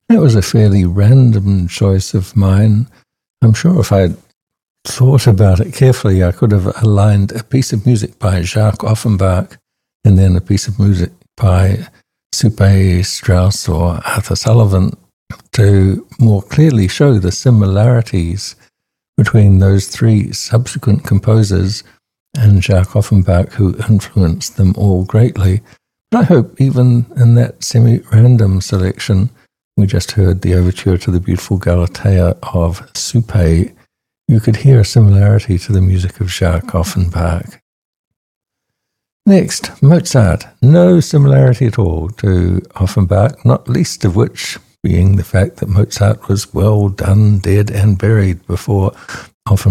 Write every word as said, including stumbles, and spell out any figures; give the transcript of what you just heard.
That was a fairly random choice of mine. I'm sure if I'd thought about it carefully, I could have aligned a piece of music by Jacques Offenbach and then a piece of music by Supe, Strauss, or Arthur Sullivan to more clearly show the similarities between those three subsequent composers and Jacques Offenbach, who influenced them all greatly. But I hope even in that semi-random selection, we just heard the overture to the beautiful Galatea of Supe, you could hear a similarity to the music of Jacques Offenbach. Next, Mozart. No similarity at all to Offenbach, not least of which being the fact that Mozart was well done, dead and buried before Offenbach